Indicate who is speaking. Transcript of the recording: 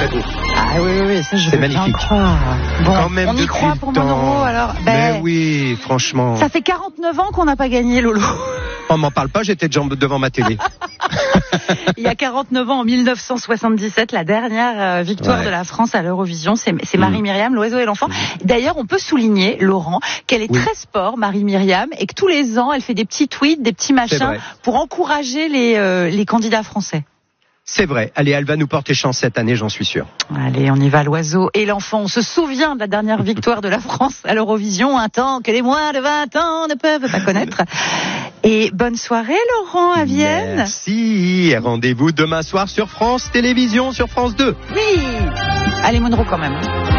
Speaker 1: cadeau.
Speaker 2: Ah oui, ça je
Speaker 1: C'est
Speaker 2: veux bien
Speaker 1: magnifique.
Speaker 2: croire. Bon,
Speaker 1: Quand même
Speaker 2: on y croit pour mon euro alors.
Speaker 1: Mais oui, franchement.
Speaker 2: Ça fait 49 ans qu'on n'a pas gagné, Lolo.
Speaker 1: On m'en parle pas, j'étais déjà devant ma télé.
Speaker 2: Il y a 49 ans, en 1977, la dernière victoire de la France à l'Eurovision, c'est Marie-Myriam, l'oiseau et l'enfant. D'ailleurs, on peut souligner, Laurent, qu'elle est très sport, Marie-Myriam, et que tous les ans, elle fait des petits tweets, des petits machins pour encourager les candidats français.
Speaker 1: C'est vrai. Allez, elle va nous porter chance cette année, j'en suis sûr.
Speaker 2: Allez, on y va, l'oiseau et l'enfant. On se souvient de la dernière victoire de la France à l'Eurovision, un temps que les moins de 20 ans ne peuvent pas connaître. Et bonne soirée, Laurent, à Vienne.
Speaker 1: Merci. Rendez-vous demain soir sur France Télévisions, sur France 2.
Speaker 2: Oui. Allez, Monroe quand même.